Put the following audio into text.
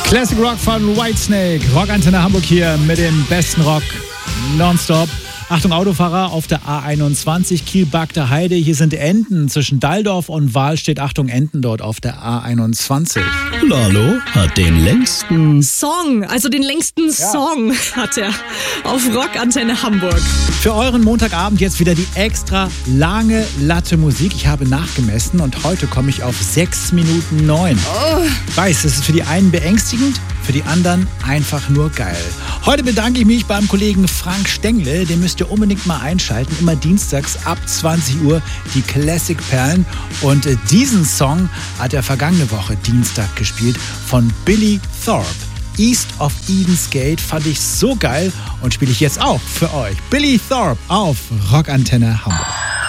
Classic Rock von Whitesnake. Rockantenne Hamburg hier mit dem besten Rock nonstop. Achtung Autofahrer auf der A21 Kiel-Bagder Heide. Hier sind Enten. Zwischen Dalldorf und Wahl steht Achtung Enten dort auf der A21. Lalo hat den längsten Song Song hat er auf Rockantenne Hamburg. Für euren Montagabend jetzt wieder die extra lange Latte Musik. Ich habe nachgemessen und heute komme ich auf 6 Minuten 9. Ich weiß, das ist für die einen beängstigend, für die anderen einfach nur geil. Heute bedanke ich mich beim Kollegen Frank Stengle. Den müsst ihr unbedingt mal einschalten. Immer dienstags ab 20 Uhr die Classic Perlen. Und diesen Song hat er vergangene Woche Dienstag gespielt von Billy Thorpe. East of Eden's Gate fand ich so geil und spiele ich jetzt auch für euch. Billy Thorpe auf Rockantenne Hamburg.